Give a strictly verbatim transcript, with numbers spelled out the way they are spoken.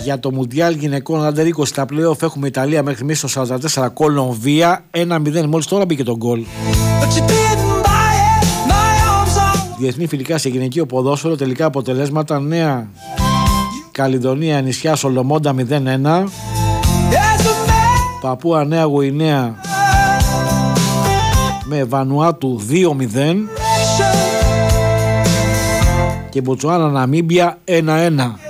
Για το Μουντιάλ γυναικών Άντερ είκοσι στα play-off έχουμε Ιταλία μέχρι μέσα στο σαράντα τέσσερα, Κολομβία ένα μηδέν, μόλις τώρα μπήκε το γκολ. Διεθνή φιλικά σε γυναικείο ποδόσφαιρο, τελικά αποτελέσματα: Νέα Καλλιδονία νησιά Σολομόντα μηδέν ένα, Παπούα Νέα Γουινέα με Βανουάτου δύο μηδέν και Μποτσουάνα Ναμίμπια ένα ένα.